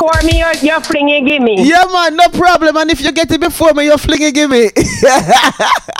before me, you're flinging gimme. Yeah, man, no problem. And if you get it before me, you're flinging gimme.